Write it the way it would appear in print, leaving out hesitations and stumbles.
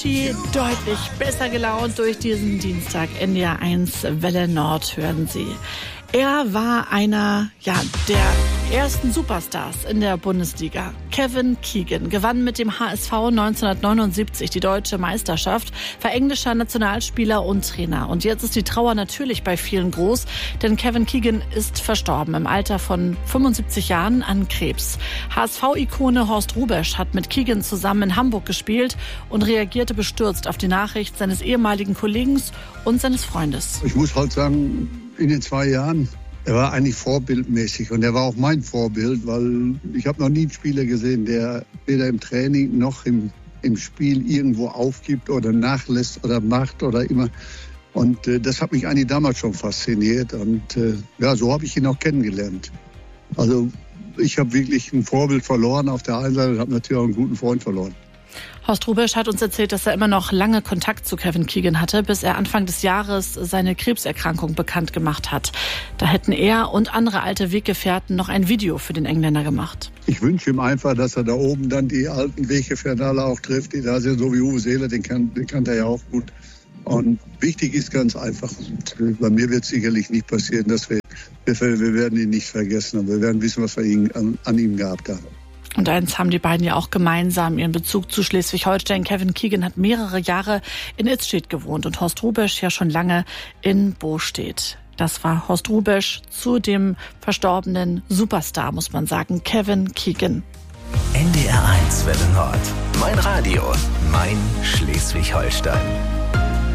Die deutlich besser gelaunt durch diesen Dienstag. NDR 1 Welle Nord hören Sie. Er war einer, der ersten Superstars in der Bundesliga. Kevin Keegan gewann mit dem HSV 1979 die deutsche Meisterschaft, war englischer Nationalspieler und Trainer. Und jetzt ist die Trauer natürlich bei vielen groß, denn Kevin Keegan ist verstorben im Alter von 75 Jahren an Krebs. HSV-Ikone Horst Hrubesch hat mit Keegan zusammen in Hamburg gespielt und reagierte bestürzt auf die Nachricht seines ehemaligen Kollegen und seines Freundes. Ich muss halt sagen, in den 2 Jahren, er war eigentlich vorbildmäßig und er war auch mein Vorbild, weil ich habe noch nie einen Spieler gesehen, der weder im Training noch im Spiel irgendwo aufgibt oder nachlässt oder macht oder immer. Und das hat mich eigentlich damals schon fasziniert und so habe ich ihn auch kennengelernt. Also ich habe wirklich ein Vorbild verloren auf der einen Seite und habe natürlich auch einen guten Freund verloren. Horst Hrubesch hat uns erzählt, dass er immer noch lange Kontakt zu Kevin Keegan hatte, bis er Anfang des Jahres seine Krebserkrankung bekannt gemacht hat. Da hätten er und andere alte Weggefährten noch ein Video für den Engländer gemacht. Ich wünsche ihm einfach, dass er da oben dann die alten Weggefährten alle auch trifft, die da sind, so wie Uwe Seeler, den kennt er ja auch gut. Und wichtig ist ganz einfach, bei mir wird es sicherlich nicht passieren, dass wir werden ihn nicht vergessen, aber wir werden wissen, was wir an ihm gehabt haben. Und eins haben die beiden ja auch gemeinsam, ihren Bezug zu Schleswig-Holstein. Kevin Keegan hat mehrere Jahre in Itstedt gewohnt und Horst Hrubesch ja schon lange in Bostedt. Das war Horst Hrubesch zu dem verstorbenen Superstar, muss man sagen, Kevin Keegan. NDR 1 Welle Nord. Mein Radio, mein Schleswig-Holstein.